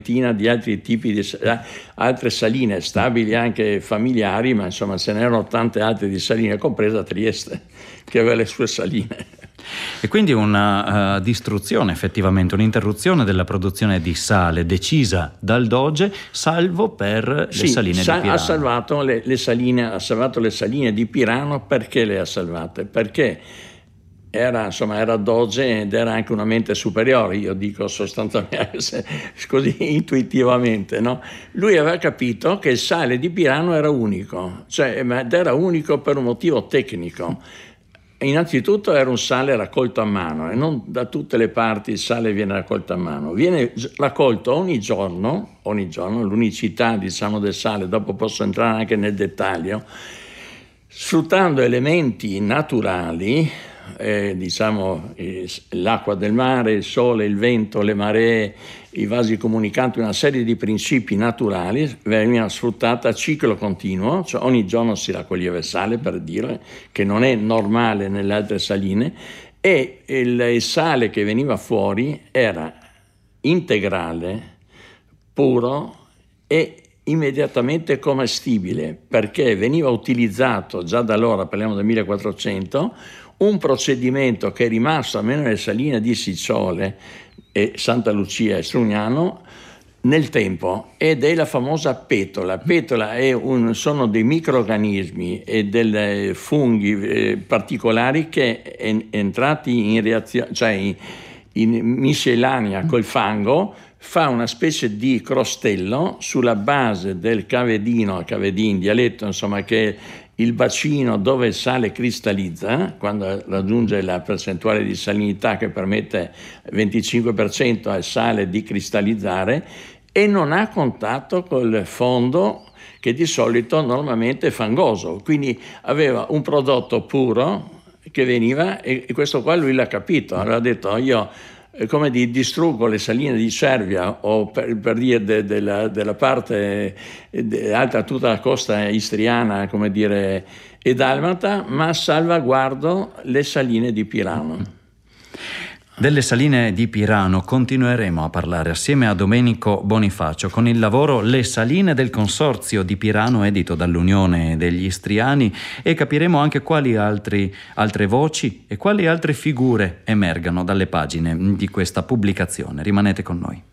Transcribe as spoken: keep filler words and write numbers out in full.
di altri tipi di altre saline stabili anche familiari, ma insomma ce n'erano tante altre di saline, compresa Trieste che aveva le sue saline. E quindi una uh, distruzione, effettivamente un'interruzione della produzione di sale decisa dal Doge, salvo per sì, le saline sa- di Pirano. Ha salvato le, le saline, ha salvato le saline di Pirano. Perché le ha salvate? Perché era, insomma, era Doge ed era anche una mente superiore, io dico sostanzialmente così intuitivamente, no? Lui aveva capito che il sale di Pirano era unico, cioè, ed era unico per un motivo tecnico. Innanzitutto era un sale raccolto a mano, e non da tutte le parti il sale viene raccolto a mano, viene raccolto ogni giorno, ogni giorno, l'unicità, diciamo, del sale, dopo posso entrare anche nel dettaglio, sfruttando elementi naturali, eh, diciamo eh, l'acqua del mare, il sole, il vento, le maree, i vasi comunicanti, una serie di principi naturali venivano sfruttati a ciclo continuo, cioè ogni giorno si raccoglieva il sale, per dire, che non è normale nelle altre saline, e il, il sale che veniva fuori era integrale, puro e immediatamente commestibile, perché veniva utilizzato già da allora, parliamo del millequattrocento, un procedimento che è rimasto almeno nelle saline di Sicciole e Santa Lucia e Strugnano nel tempo, ed è la famosa petola. Petola è un, sono dei microrganismi e dei funghi eh, particolari che en, entrati in reazione, cioè in, in miscellanea col fango, fa una specie di crostello sulla base del cavedino, cavedin, dialetto, insomma, che il bacino dove il sale cristallizza, quando raggiunge la percentuale di salinità che permette venticinque per cento al sale di cristallizzare, e non ha contatto col fondo che di solito normalmente è fangoso, quindi aveva un prodotto puro che veniva, e questo qua lui l'ha capito, aveva detto io come di distruggo le saline di Cervia, o per, per dire de, de la, della parte de, alta, tutta la costa istriana, come dire, e dalmata, ma salvaguardo le saline di Pirano. Delle saline di Pirano continueremo a parlare assieme a Domenico Bonifacio con il lavoro Le saline del Consorzio di Pirano, edito dall'Unione degli Istriani, e capiremo anche quali altri, altre voci e quali altre figure emergano dalle pagine di questa pubblicazione. Rimanete con noi.